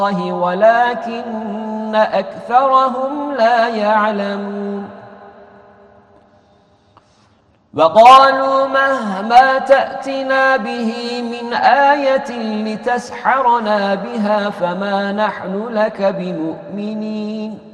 ولكن أكثرهم لا يعلمون وقالوا مهما تأتنا به من آية لتسحرنا بها فما نحن لك بمؤمنين